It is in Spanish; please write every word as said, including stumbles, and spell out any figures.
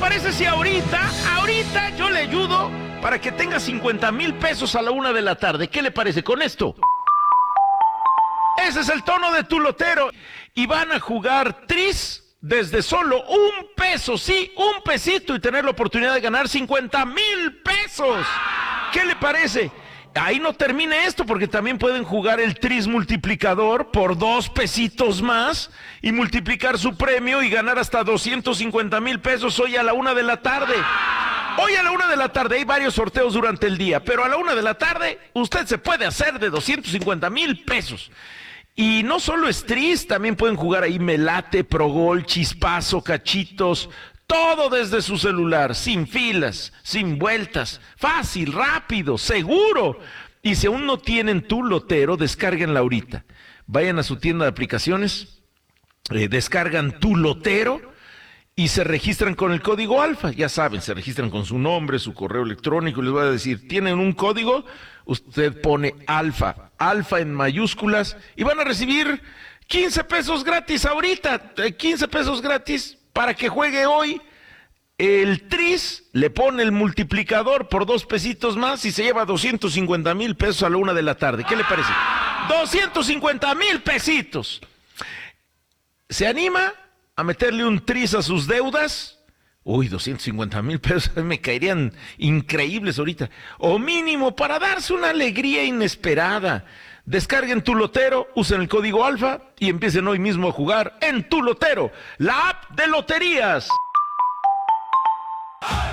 parece si ahorita, ahorita yo le ayudo para que tenga cincuenta mil pesos a la una de la tarde? ¿Qué le parece con esto? Ese es el tono de tu lotero. Y van a jugar tris desde solo un peso, sí, un pesito, y tener la oportunidad de ganar cincuenta mil pesos. ¿Qué le parece? Ahí no termina esto, porque también pueden jugar el tris multiplicador por dos pesitos más y multiplicar su premio y ganar hasta doscientos cincuenta mil pesos hoy a la una de la tarde. Hoy a la una de la tarde hay varios sorteos durante el día, pero a la una de la tarde usted se puede hacer de doscientos cincuenta mil pesos. Y no solo es tris, también pueden jugar ahí melate, progol, chispazo, cachitos, todo desde su celular, sin filas, sin vueltas, fácil, rápido, seguro. Y si aún no tienen tu lotero, descárguenla ahorita. Vayan a su tienda de aplicaciones, eh, descargan tu lotero y se registran con el código alfa. Ya saben, se registran con su nombre, su correo electrónico, y les voy a decir, ¿tienen un código? Usted pone alfa, alfa en mayúsculas, y van a recibir quince pesos gratis ahorita, quince pesos gratis para que juegue hoy. El tris le pone el multiplicador por dos pesitos más y se lleva doscientos cincuenta mil pesos a la una de la tarde. ¿Qué le parece? doscientos cincuenta mil pesitos. ¿Se anima a meterle un tris a sus deudas? Uy, doscientos cincuenta mil pesos me caerían increíbles ahorita. O mínimo para darse una alegría inesperada. Descarguen tu lotero, usen el código alfa y empiecen hoy mismo a jugar en tu lotero, la app de loterías.